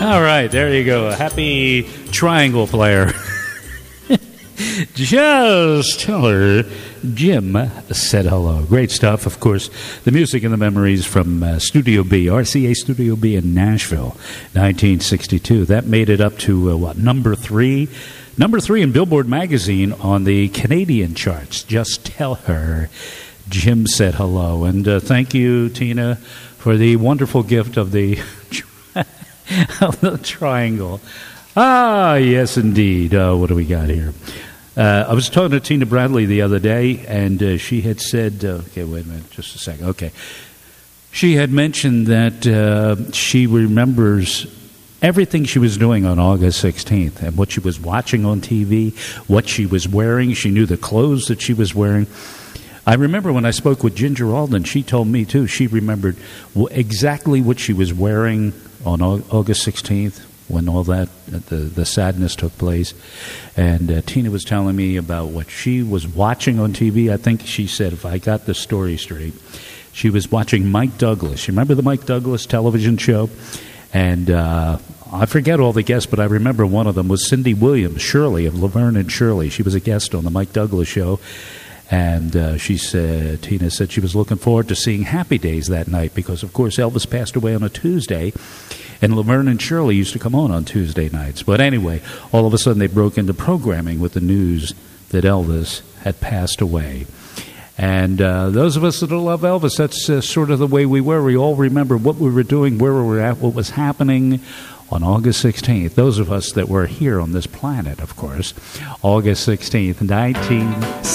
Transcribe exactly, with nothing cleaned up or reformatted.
All right, there you go. A happy triangle player. Just tell her Jim said hello. Great stuff, of course. The music and the memories from uh, Studio B, R C A Studio B in Nashville, nineteen sixty-two. That made it up to, uh, what, number three? Number three in Billboard magazine on the Canadian charts. Just tell her Jim said hello. And uh, thank you, Tina, for the wonderful gift of the, of the triangle. Ah, yes, indeed. Uh, what do we got here? Uh, I was talking to Tina Bradley the other day, and uh, she had said, uh, okay, wait a minute, just a second. Okay. She had mentioned that uh, she remembers everything she was doing on August sixteenth and what she was watching on T V, what she was wearing. She knew the clothes that she was wearing. I remember when I spoke with Ginger Alden, she told me, too, she remembered exactly what she was wearing on August sixteenth. When all that, the, the sadness took place. And uh, Tina was telling me about what she was watching on T V. I think she said, if I got the story straight, she was watching Mike Douglas. You remember the Mike Douglas television show? And uh, I forget all the guests, but I remember one of them was Cindy Williams, Shirley, of Laverne and Shirley. She was a guest on the Mike Douglas show. And uh, she said, Tina said she was looking forward to seeing Happy Days that night because, of course, Elvis passed away on a Tuesday. And Laverne and Shirley used to come on on Tuesday nights. But anyway, all of a sudden they broke into programming with the news that Elvis had passed away. And uh, those of us that love Elvis, that's uh, sort of the way we were. We all remember what we were doing, where we were at, what was happening on August sixteenth. Those of us that were here on this planet, of course. August sixteenth, nineteen